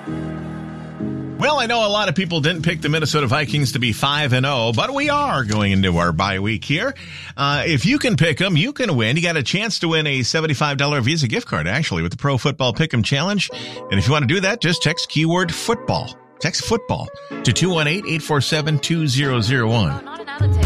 Well, I know a lot of people didn't pick the Minnesota Vikings to be 5-0, but we are going into our bye week here. If you can pick them, you can win. You got a chance to win a $75 Visa gift card, actually, with the Pro Football Pick'em Challenge. And if you want to do that, just text keyword football. Text football to 218-847-2001.